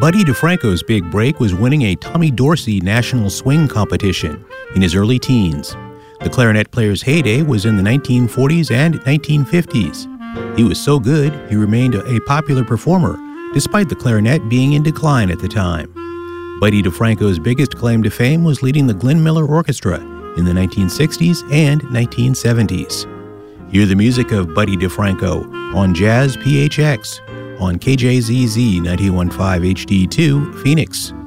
Buddy DeFranco's big break was winning a Tommy Dorsey National Swing competition in his early teens. The clarinet player's heyday was in the 1940s and 1950s. He was so good, he remained a popular performer, despite the clarinet being in decline at the time. Buddy DeFranco's biggest claim to fame was leading the Glenn Miller Orchestra in the 1960s and 1970s. Hear the music of Buddy DeFranco on Jazz PHX on KJZZ 91.5 HD2, Phoenix.